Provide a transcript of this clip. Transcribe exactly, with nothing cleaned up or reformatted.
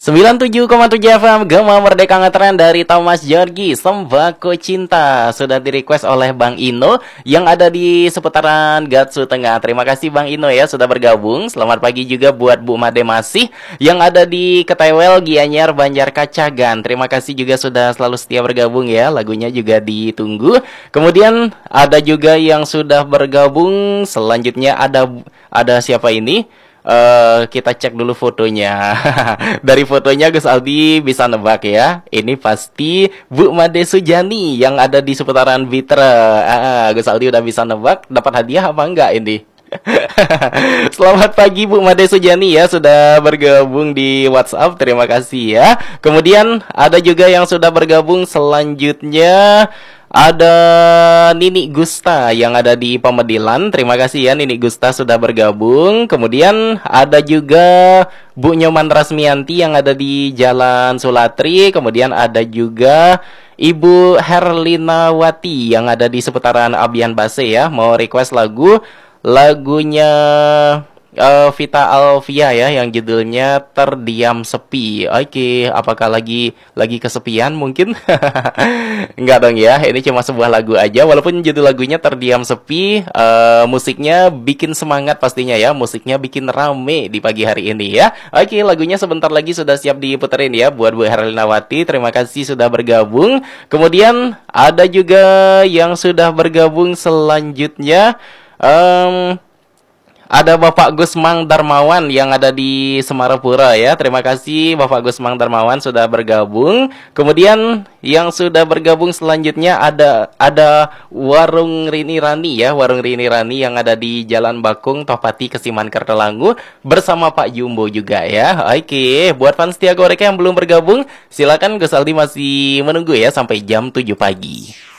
sembilan puluh tujuh koma tujuh F M Gema Merdeka Ngetren dari Thomas Georgi Sembako Cinta sudah di-request oleh Bang Ino yang ada di seputaran Gatsu Tengah. Terima kasih Bang Ino ya sudah bergabung. Selamat pagi juga buat Bu Made Masih yang ada di Ketewel, Gianyar, Banjar Kacagan. Terima kasih juga sudah selalu setia bergabung ya. Lagunya juga ditunggu. Kemudian ada juga yang sudah bergabung. Selanjutnya ada ada siapa ini? Uh, kita cek dulu fotonya. Dari fotonya Gus Aldi bisa nebak ya. Ini pasti Bu Made Sujani yang ada di seputaran Bitra. Ah, Gus Aldi udah bisa nebak. Dapat hadiah apa enggak ini? Selamat pagi Bu Made Sujani ya, sudah bergabung di WhatsApp. Terima kasih ya. Kemudian ada juga yang sudah bergabung selanjutnya. Ada Nini Gusta yang ada di Pemedilan. Terima kasih ya Nini Gusta sudah bergabung. Kemudian ada juga Bu Nyoman Rasmianti yang ada di Jalan Sulatri. Kemudian ada juga Ibu Herlinawati yang ada di seputaran Abian Base ya. Mau request lagu. Lagunya uh, Vita Alvia ya, yang judulnya Terdiam Sepi. Oke, apakah lagi lagi kesepian mungkin? Enggak dong ya, ini cuma sebuah lagu aja. Walaupun judul lagunya Terdiam Sepi, uh, musiknya bikin semangat pastinya ya. Musiknya bikin rame di pagi hari ini ya. Oke, lagunya sebentar lagi sudah siap diputerin ya buat Bu Herlinawati. Terima kasih sudah bergabung. Kemudian ada juga yang sudah bergabung selanjutnya. Um, ada Bapak Gusmang Darmawan yang ada di Semarapura ya. Terima kasih Bapak Gusmang Darmawan sudah bergabung. Kemudian yang sudah bergabung selanjutnya ada ada Warung Rini Rani ya. Warung Rini Rani yang ada di Jalan Bakung, Tohpati, Kesiman, Kertelangu bersama Pak Jumbo juga ya. Oke, buat fans setia Goreka yang belum bergabung, silakan Gus Aldi masih menunggu ya sampai jam tujuh pagi.